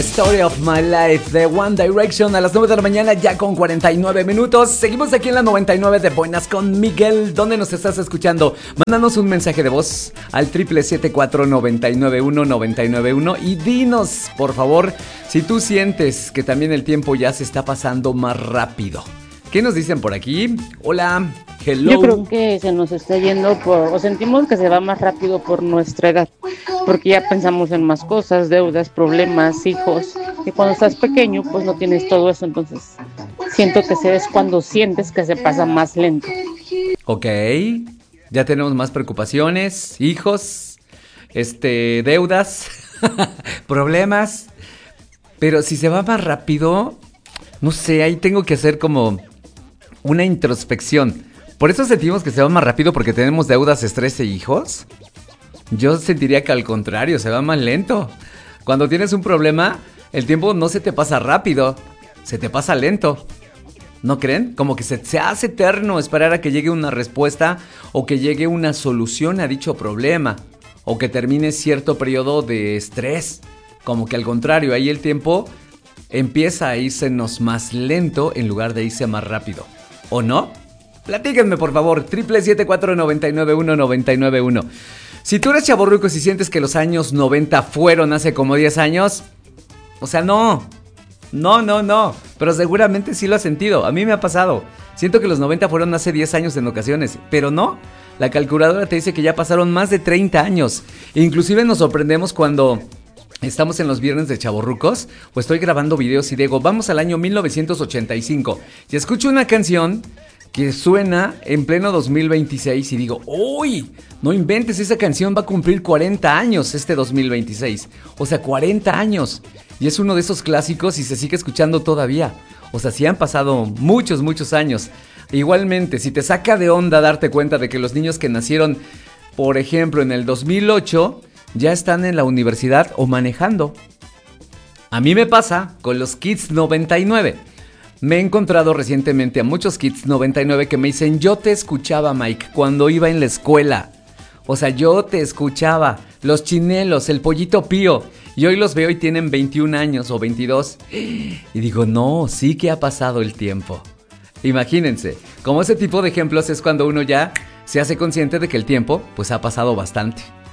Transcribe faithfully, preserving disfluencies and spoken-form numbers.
Story of My Life de One Direction a las nueve de la mañana ya con cuarenta y nueve minutos. Seguimos aquí en la noventa y nueve de Buenas con Miguel. ¿Dónde nos estás escuchando? Mándanos un mensaje de voz al triple siete cuatro nueve nueve uno nueve nueve uno y dinos, por favor, si tú sientes que también el tiempo ya se está pasando más rápido. ¿Qué nos dicen por aquí? Hola, hello. Yo creo que se nos está yendo por, o sentimos que se va más rápido por nuestra edad, porque ya pensamos en más cosas, deudas, problemas, hijos, y cuando estás pequeño pues no tienes todo eso, entonces siento que se es cuando sientes que se pasa más lento. Ok, ya tenemos más preocupaciones, hijos, este, deudas, problemas, pero si se va más rápido, no sé, ahí tengo que hacer como una introspección. ¿Por eso sentimos que se va más rápido porque tenemos deudas, estrés e hijos? Yo sentiría que al contrario, se va más lento. Cuando tienes un problema, el tiempo no se te pasa rápido, se te pasa lento. ¿No creen? Como que se, se hace eterno esperar a que llegue una respuesta o que llegue una solución a dicho problema o que termine cierto periodo de estrés. Como que al contrario, ahí el tiempo empieza a irsenos más lento en lugar de irse más rápido. ¿O no? Platíquenme por favor, triple siete cuatro nueve nueve uno nueve nueve uno. Si tú eres chavorruco y si sientes que los años noventa fueron hace como diez años, o sea, no, no, no, no, pero seguramente sí lo has sentido, a mí me ha pasado. Siento que los noventa fueron hace diez años en ocasiones, pero no, la calculadora te dice que ya pasaron más de treinta años. Inclusive nos sorprendemos cuando estamos en los viernes de chavorrucos, o estoy grabando videos y digo, vamos al año mil novecientos ochenta y cinco, y escucho una canción que suena en pleno dos mil veintiséis y digo, ¡uy! No inventes, esa canción va a cumplir cuarenta años este dos mil veintiséis. O sea, cuarenta años. Y es uno de esos clásicos y se sigue escuchando todavía. O sea, sí han pasado muchos, muchos años. Igualmente, si te saca de onda darte cuenta de que los niños que nacieron, por ejemplo, en el dos mil ocho, ya están en la universidad o manejando. A mí me pasa con los Kids noventa y nueve. Me he encontrado recientemente a muchos Kids noventa y nueve que me dicen, yo te escuchaba, Mike, cuando iba en la escuela. O sea, yo te escuchaba. Los chinelos, el pollito pío. Y hoy los veo y tienen veintiún años o veintidós. Y digo, no, sí que ha pasado el tiempo. Imagínense, como ese tipo de ejemplos es cuando uno ya se hace consciente de que el tiempo pues ha pasado bastante.